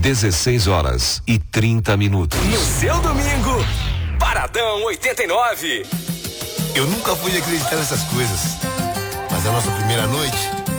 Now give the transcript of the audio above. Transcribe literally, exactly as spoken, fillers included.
dezesseis horas e trinta minutos. No seu domingo, Paradão oitenta e nove. Eu nunca fui acreditar nessas coisas, mas a nossa primeira noite